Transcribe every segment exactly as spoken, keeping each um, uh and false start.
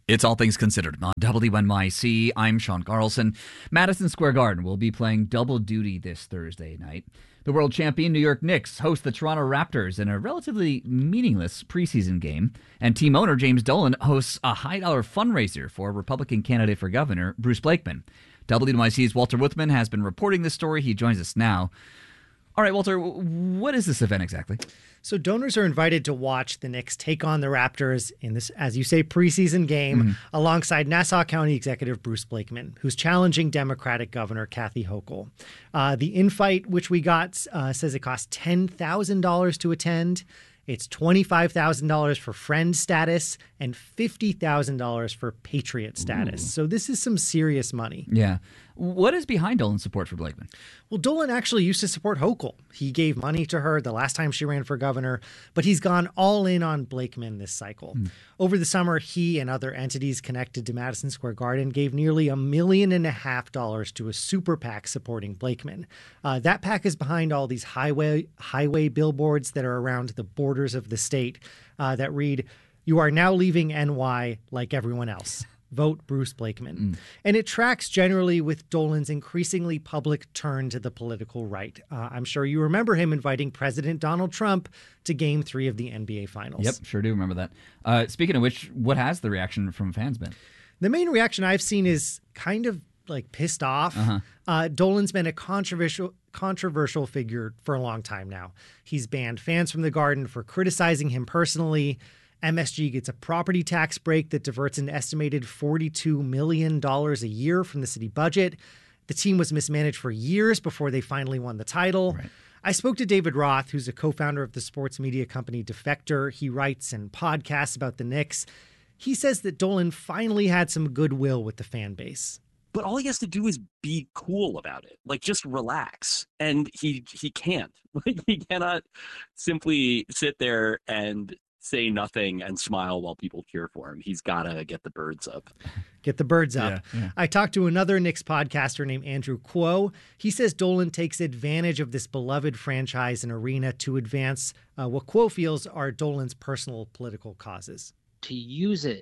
It's All Things Considered on W N Y C. I'm Sean Carlson. Madison Square Garden will be playing double duty this Thursday night. The world champion New York Knicks host the Toronto Raptors in a relatively meaningless preseason game. And team owner James Dolan hosts a high-dollar fundraiser for Republican candidate for governor Bruce Blakeman. W N Y C's Walter Wuthmann has been reporting this story. He joins us now. All right, Walter, what is this event exactly? So donors are invited to watch the Knicks take on the Raptors in this, as you say, preseason game mm-hmm. alongside Nassau County Executive Bruce Blakeman, who's challenging Democratic Governor Kathy Hochul. Uh, the invite, which we got, uh, says it costs ten thousand dollars to attend. It's twenty-five thousand dollars for friend status and fifty thousand dollars for patriot status. Ooh. So this is some serious money. Yeah. What is behind Dolan's support for Blakeman? Well, Dolan actually used to support Hochul. He gave money to her the last time she ran for governor, but he's gone all in on Blakeman this cycle. Hmm. Over the summer, he and other entities connected to Madison Square Garden gave nearly a million and a half dollars to a super PAC supporting Blakeman. Uh, that PAC is behind all these highway highway billboards that are around the borders of the state uh, that read, "You are now leaving N Y like everyone else. Vote Bruce Blakeman." Mm. And it tracks generally with Dolan's increasingly public turn to the political right. Uh, I'm sure you remember him inviting President Donald Trump to Game three of the N B A Finals. Yep, sure do remember that. Uh, speaking of which, what has the reaction from fans been? The main reaction I've seen is kind of like pissed off. Uh-huh. Uh, Dolan's been a controversial controversial figure for a long time now. He's banned fans from the Garden for criticizing him personally. M S G gets a property tax break that diverts an estimated forty-two million dollars a year from the city budget. The team was mismanaged for years before they finally won the title. Right. I spoke to David Roth, who's a co-founder of the sports media company Defector. He writes and podcasts about the Knicks. He says that Dolan finally had some goodwill with the fan base. But all he has to do is be cool about it. Like, just relax. And he he can't. Like, he cannot simply sit there and say nothing and smile while people cheer for him. He's got to get the birds up. Get the birds up. Yeah, yeah. I talked to another Knicks podcaster named Andrew Kuo. He says Dolan takes advantage of this beloved franchise and arena to advance uh, what Kuo feels are Dolan's personal political causes. To use it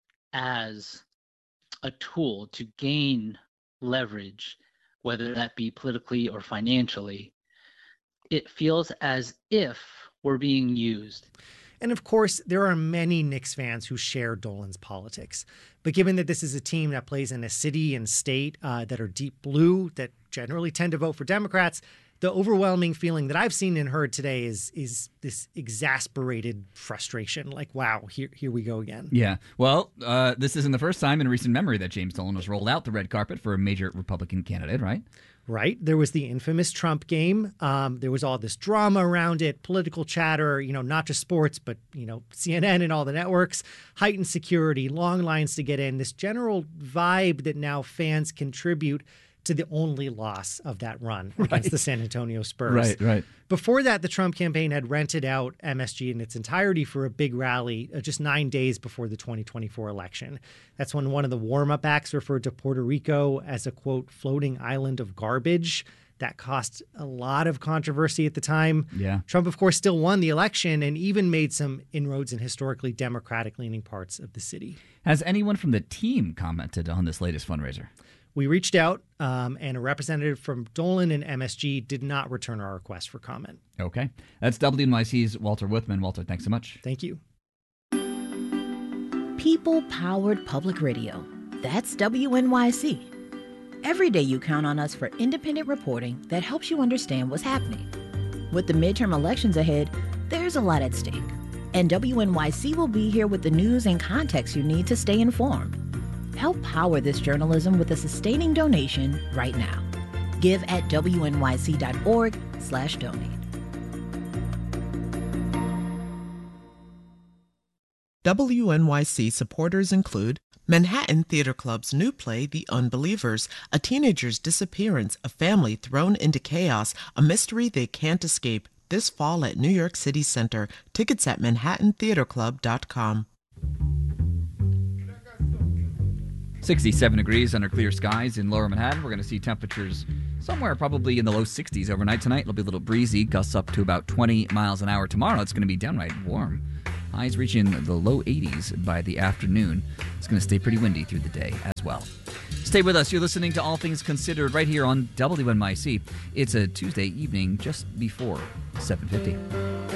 as a tool to gain leverage, whether that be politically or financially, it feels as if we're being used. And of course, there are many Knicks fans who share Dolan's politics. But given that this is a team that plays in a city and state uh, that are deep blue, that generally tend to vote for Democrats, the overwhelming feeling that I've seen and heard today is is this exasperated frustration. Like, wow, here here we go again. Yeah. Well, uh, this isn't the first time in recent memory that James Dolan has rolled out the red carpet for a major Republican candidate, right? Right. There was the infamous Trump game. Um, there was all this drama around it, political chatter, you know, not just sports, but, you know, C N N and all the networks, heightened security, long lines to get in, this general vibe that now fans contribute to the only loss of that run right. against the San Antonio Spurs. Right, right. Before that, the Trump campaign had rented out M S G in its entirety for a big rally uh, just nine days before the twenty twenty-four election. That's when one of the warm-up acts referred to Puerto Rico as a, quote, floating island of garbage. That caused a lot of controversy at the time. Yeah. Trump, of course, still won the election and even made some inroads in historically Democratic-leaning parts of the city. Has anyone from the team commented on this latest fundraiser? We reached out, um, and a representative from Dolan and M S G did not return our request for comment. Okay. That's W N Y C's Walter Wuthmann. Walter, thanks so much. Thank you. People-powered public radio. That's W N Y C. Every day you count on us for independent reporting that helps you understand what's happening. With the midterm elections ahead, there's a lot at stake. And W N Y C will be here with the news and context you need to stay informed. Help power this journalism with a sustaining donation right now. Give at W N Y C dot org slash donate. W N Y C supporters include Manhattan Theater Club's new play, The Unbelievers, a teenager's disappearance, a family thrown into chaos, a mystery they can't escape, this fall at New York City Center. Tickets at manhattan theater club dot com. sixty-seven degrees under clear skies in lower Manhattan. We're going to see temperatures somewhere probably in the low sixties overnight tonight. It'll be a little breezy, gusts up to about twenty miles an hour. Tomorrow it's going to be downright warm. Highs reaching the low eighties by the afternoon. It's going to stay pretty windy through the day as well. Stay with us. You're listening to All Things Considered right here on W N Y C. It's a Tuesday evening just before seven fifty.